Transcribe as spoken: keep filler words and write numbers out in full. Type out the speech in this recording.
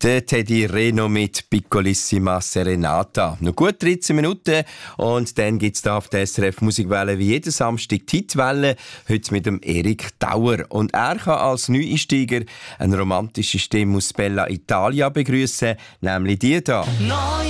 Der Teddy Reno mit Piccolissima Serenata. Noch gut dreizehn Minuten und dann gibt es da auf der S R F Musikwelle wie jeden Samstag die Hitwelle. Heute mit dem Erik Dauer. Und er kann als Neueinsteiger eine romantische Stimme aus Bella Italia begrüßen, nämlich die da.